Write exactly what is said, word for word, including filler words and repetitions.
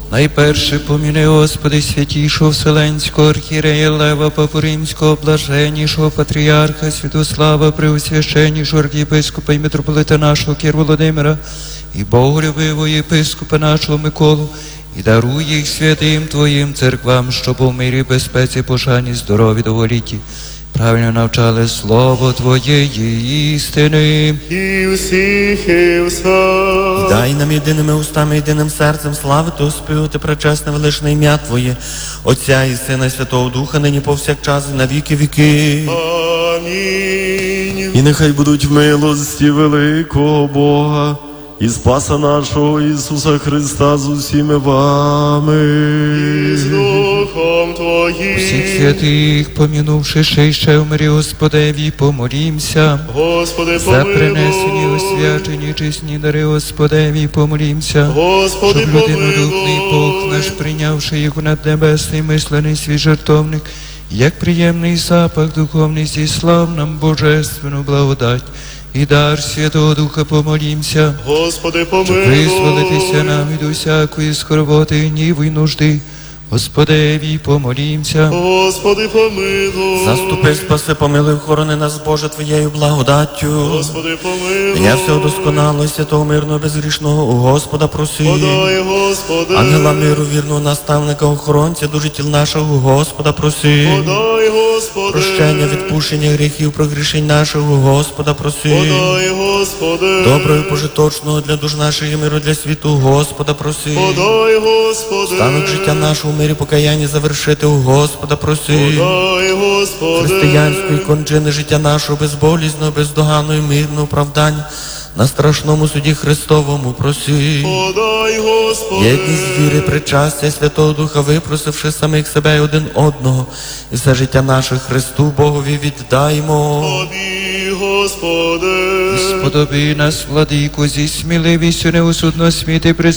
Найперше поміни, Господи, святішого Вселенського архієрея Лева, Папу Римського, блаженнішого патріарха Святослава, преосвященнішого архієпископа і митрополита нашого Кир Володимира, і боголюбивого єпископа нашого Миколу, і даруй їх святим Твоїм церквам, щоб у мирі, безпеці, пошані, здорові, довголіті правильно навчали Слово Твоєї істини. І всіх, і все. І дай нам єдиними устами, єдиним серцем славити, оспівати пречесне величне ім'я Твоє, Отця і Сина, і Святого Духа, нині повсякчас, і на віки віки. Амінь. І нехай будуть в милості великого Бога і Спаса нашого Ісуса Христа з усіми вами. І з Духом Твоїм. Всіх святих, помінувши ще й ще в мирі Господеві, помолімся. Господи, За помилуй. принесені, освячені, чесні дари Господеві, помолімся. Господи, Щоб людинолюбний Бог наш, помилуй. прийнявши його над небесний мислений свій жертовник, як приємний запах духовний, зіслав нам божественну благодать і дар Святого Духа, помолімся. Господи, Щоб помилуй. визволитися нам від усякої скорботи, гніву й нужди, Господеві, помолімся. Господи, помилуй. Заступи, спаси, помилуй, охорони нас, Боже, Твоєю благодаттю. Господи, помилуй. Дня всього досконалого, святого, мирного, безгрішного, у Господа проси. Подай, Господи. Ангела миру, вірного наставника, охоронця, дуже тіл нашого, у Господа проси. Подай, Господи. Прощення, відпущення гріхів, прогрішень нашого, у Господа проси. Подай, Господи. Доброго і пожиточного для душ наших і миру для світу, у Господа проси. Подай, Господи. Станок життя нашого в мирі покаяння завершити, у Господа проси. Подай, Господи. Християнської кончини життя нашого безболісного, бездоганного і мирного оправдання на страшному суді Христовому проси. Подай, Господи. Єдність віри, причастя Святого Духа, випросивши самих себе і один одного, і все життя наше Христу Богові віддаймо. Тобі, Господи. Сподоби нас, владику, зі сміливістю неусудно сміти